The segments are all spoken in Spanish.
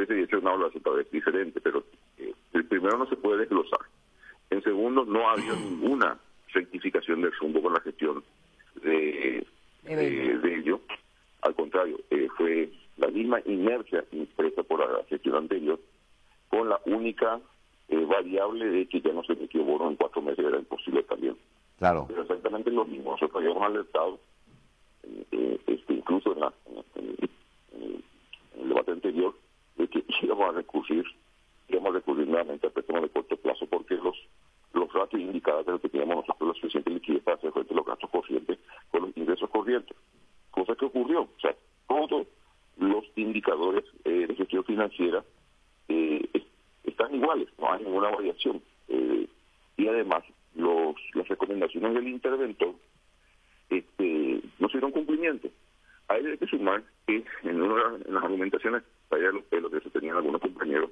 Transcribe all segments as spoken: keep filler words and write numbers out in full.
hubiese hecho una evaluación tal vez diferente, pero eh, el primero no se puede desglosar. En segundo, no ha habido ninguna rectificación del rumbo con la gestión de, de, de ello. Al contrario, eh, fue la misma inercia impresa por la gestión anterior, con la única eh, variable de que ya no se emitió bono en cuatro meses, era imposible también. Claro. Pero exactamente lo mismo. Nosotros habíamos alertado, eh, este, incluso en, la, en, en, en el debate anterior, de que íbamos a recurrir, íbamos a recurrir nuevamente a préstamos de corto plazo, porque los los ratios indicadores que teníamos nosotros la suficiente liquidez para hacer frente a los gastos corrientes con los ingresos corrientes. Cosa que ocurrió. O sea, todos los indicadores eh, de gestión financiera eh, están iguales, no hay ninguna variación. Eh, y además, los las recomendaciones del interventor este, no se dieron cumplimiento. Hay que sumar que en, una, en las argumentaciones, para los pelos que se tenían algunos compañeros,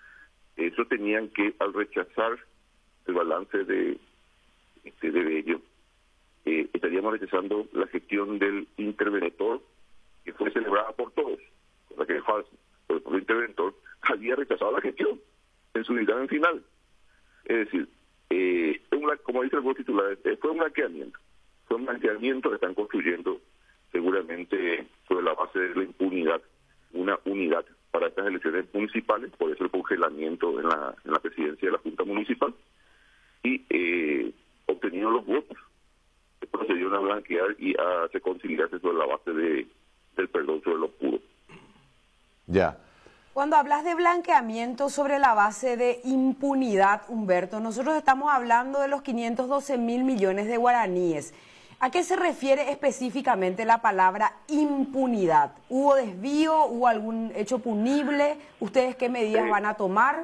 eso tenían que, al rechazar el balance de este, de ello, eh, estaríamos rechazando la gestión del interventor, que fue celebrada por todos, cosa que es falso, porque el interventor había rechazado la gestión en su dictamen final. Es decir, eh, una, como dice el juez titular, eh, fue un blanqueamiento, fue un blanqueamiento que están construyendo seguramente sobre la base de la impunidad, una unidad para estas elecciones municipales, por eso el congelamiento en la, en la presidencia de la Junta Municipal, y eh, obtenido los votos, se procedieron a blanquear y a reconciliarse sobre la base de del perdón sobre los puros. Ya. Cuando hablas de blanqueamiento sobre la base de impunidad, Humberto, nosotros estamos hablando de los quinientos doce mil millones de guaraníes. ¿A qué se refiere específicamente la palabra impunidad? ¿Hubo desvío? ¿Hubo algún hecho punible? ¿Ustedes qué medidas eh, van a tomar?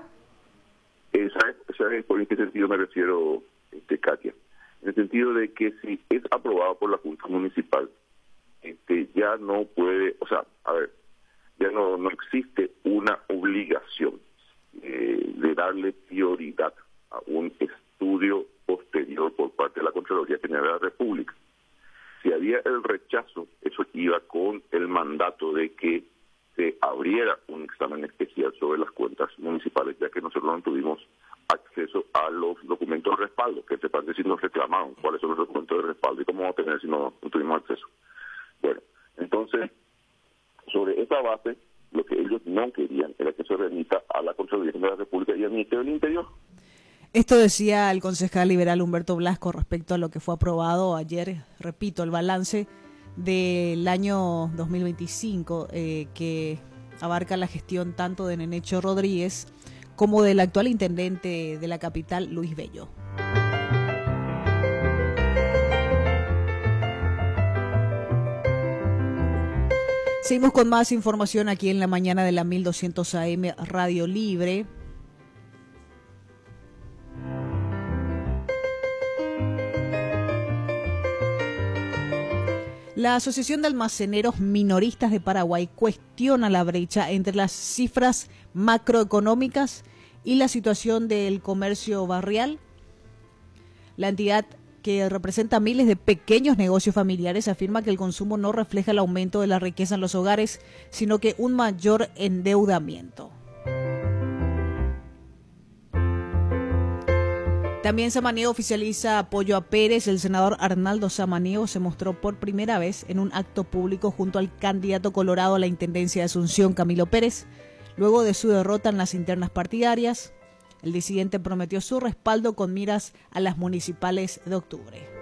Eh, ¿Sabes sabe por qué sentido me refiero, este, Katia? En el sentido de que si es aprobado por la Junta Municipal, este, ya no puede, o sea, a ver, ya no, no existe una obligación eh, de darle prioridad a un estudio posterior por parte de la Contraloría General de la República. Si había el rechazo, eso iba con el mandato de que se abriera un examen especial sobre las cuentas municipales, ya que nosotros no tuvimos acceso a los documentos de respaldo, que se parece si nos reclamaron cuáles son los documentos de respaldo y cómo vamos a tener si no, no tuvimos acceso. Bueno, entonces, sobre esa base, lo que ellos no querían era que se remita a la Contraloría General de la República y al Ministerio del Interior. Esto decía el concejal liberal Humberto Blasco respecto a lo que fue aprobado ayer, repito, el balance del año dos mil veinticinco, eh, que abarca la gestión tanto de Nenecho Rodríguez como del actual intendente de la capital, Luis Bello. Seguimos con más información aquí en la mañana de la mil doscientos A M Radio Libre. La Asociación de Almaceneros Minoristas de Paraguay cuestiona la brecha entre las cifras macroeconómicas y la situación del comercio barrial. La entidad, que representa miles de pequeños negocios familiares, afirma que el consumo no refleja el aumento de la riqueza en los hogares, sino que un mayor endeudamiento. También Samaniego oficializa apoyo a Pérez. El senador Arnaldo Samaniego se mostró por primera vez en un acto público junto al candidato colorado a la Intendencia de Asunción, Camilo Pérez, luego de su derrota en las internas partidarias. El disidente prometió su respaldo con miras a las municipales de octubre.